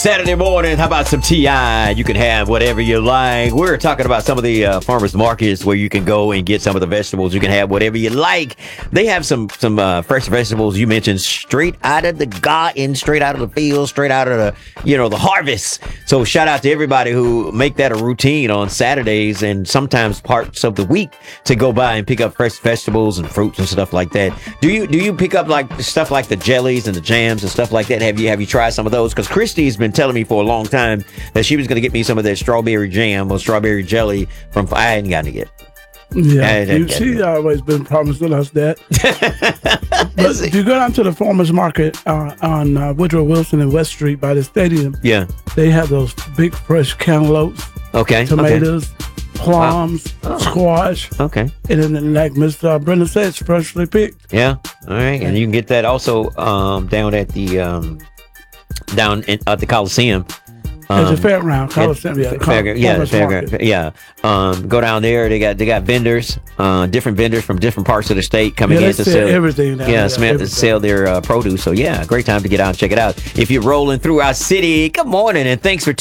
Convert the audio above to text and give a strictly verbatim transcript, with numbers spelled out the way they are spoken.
Saturday morning, how about some T I? You can have whatever you like. We're talking about some of the uh, farmers markets where you can go and get some of the vegetables. You can have whatever you like. They have some some uh, fresh vegetables you mentioned straight out of the garden, straight out of the field, straight out of the, you know, the harvest. So shout out to everybody who make that a routine on Saturdays and sometimes parts of the week to go by and pick up fresh vegetables and fruits and stuff like that. Do you do you pick up like stuff like the jellies and the jams and stuff like that? Have you have you tried some of those? Because Christy's been telling me for a long time that she was going to get me some of that strawberry jam or strawberry jelly from. I hadn't gotten it yet. Yeah, you, she's always been promising us that. But if you go down to the farmers market uh, on uh, Woodrow Wilson and West Street by the stadium, yeah, they have those big fresh cantaloupes, okay, tomatoes, okay. plums, wow. oh. squash, okay, and then like Mister Brenda said, it's freshly picked. Yeah, all right, and you can get that also um, down at the. Um, down in, at the Coliseum. Um, There's a fairground, Coliseum, yeah. Fair, yeah, the fairground, yeah. Um, go down there. They got they got vendors, uh, different vendors from different parts of the state coming yeah, in to sell, sell everything. Down yeah, there, to sell their uh, produce. So yeah, great time to get out and check it out. If you're rolling through our city, good morning and thanks for